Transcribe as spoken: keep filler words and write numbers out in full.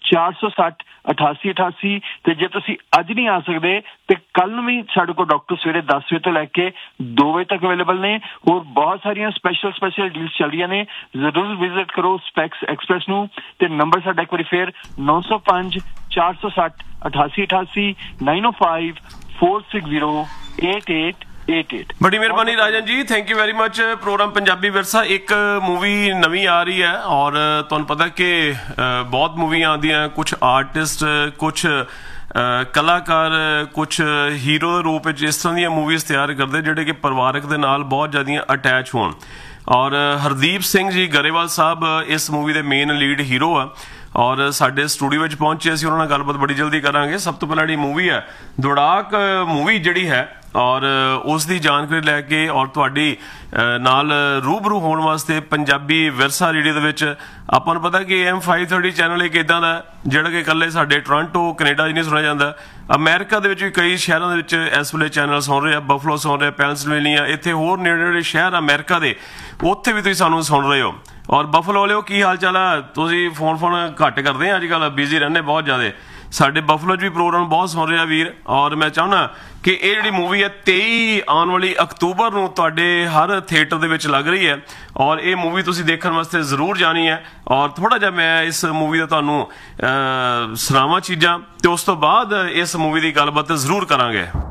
ਚਾਰ ਸੌ ਸੱਠ ਅਠਾਸੀ ਅਠਾਸੀ। ਤੇ ਜੇ ਤੁਸੀਂ ਅੱਜ ਨਹੀਂ ਆ ਸਕਦੇ ਤੇ ਕੱਲ ਨੂੰ ਵੀ ਸਾਡੇ ਕੋਲ ਡਾਕਟਰ ਸਵੇਰੇ ਦਸ ਵਜੇ ਤੋਂ ਲੈ ਕੇ ਦੋ ਵਜੇ ਤੱਕ ਅਵੇਲੇਬਲ ਨੇ। ਹੋਰ ਬਹੁਤ ਸਾਰੀਆਂ ਸਪੈਸ਼ਲ ਸਪੈਸ਼ਲ ਡੀਲਸ ਚੱਲ ਰਹੀਆਂ ਨੇ, ਜ਼ਰੂਰ ਵਿਜ਼ਿਟ ਕਰੋ ਸਪੈਕਸ ਐਕਸਪ੍ਰੈਸ ਨੂੰ। ਤੇ ਨੰਬਰ ਸਾਡਾ ਇੱਕ ਵਾਰੀ ਫੇਰ ਨੌ ਸੌ ਪੰਜ ਚਾਰ ਸੌ ਸੱਠ ਅਠਾਸੀ ਅਠਾਸੀ ਨਾਈਨ ਓ five four six zero eight eight eight eight. बड़ी मेहरबानी Rajan ji, thank you very much. Programme Punjabi Virsa एक मूवी नवी आ रही है और तुहानू पता कि बहुत मूवियां आदियां, कुछ आर्टिस्ट कुछ कलाकार कुछ हीरो के रूप में इस तरह दी मूवीज़ तैयार करते जिहड़े कि परिवारक दे नाल बहुत ज़्यादा अटैच होण। और हरदीप सिंह जी गरेवाल साहब इस मूवी के मेन लीड हीरो आ और साडे स्टूडियो में पहुंचे, असीं उन्हां नाल गलबात बड़ी जल्दी करांगे। सब तो पहला जिहड़ी मूवी है दौड़ाक मूवी जिहड़ी है और उस दी जानकारी लैके और तुहाडी नाल रूबरू होने वास्ते पंजाबी विरसा रेडियो दे विच आपां नूं पता कि एम फाइव थर्टी चैनल एक इदां दा जिहड़ा कि इकल्ले साडे टोरंटो कनेडा च नहीं सुणिया जांदा, अमेरिका दे विच भी कई शहरां दे विच इस वेले चैनल सुण रहे, बफलो सुण रहे, पेंसिलवेनिया, इत्थे होर नेड़े नेड़े शहर अमेरिका दे उत्थे भी तुसीं सानूं सुण रहे हो। और बफलो वालिओ की हाल चाल है? तुसीं फोन फोन घट करदे हैं अजकल, बिजी रहंदे बहुत ज़्यादा। साडे बफलो च भी प्रोग्राम बहुत सुन रहे वीर और मैं चाहना कि ये जिहड़ी मूवी है तेई आने वाली अक्तूबर नूं तुहाडे हर थिएटर दे विच लग रही है और ये मूवी तुसीं देखण वास्ते जरूर जानी है। और थोड़ा जिहा मैं इस मूवी दा तुहानूं सुणावां चीज़ां ते उस तो बाद इस मूवी दी गलबात जरूर करांगे।